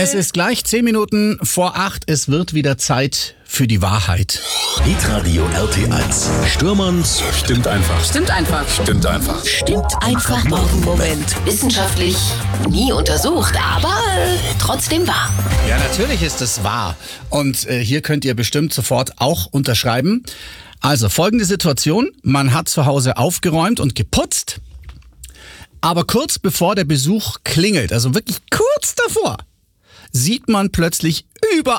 Es ist gleich 10 Minuten vor 8. Es wird wieder Zeit für die Wahrheit. Hitradio RT1. Stürmerns stimmt einfach. Stimmt einfach. Stimmt einfach. Stimmt einfach. Moment. Wissenschaftlich nie untersucht, aber trotzdem wahr. Ja, natürlich ist es wahr. Und hier könnt ihr bestimmt sofort auch unterschreiben. Also folgende Situation. Man hat zu Hause aufgeräumt und geputzt. Aber kurz bevor der Besuch klingelt, also wirklich kurz davor, sieht man plötzlich überall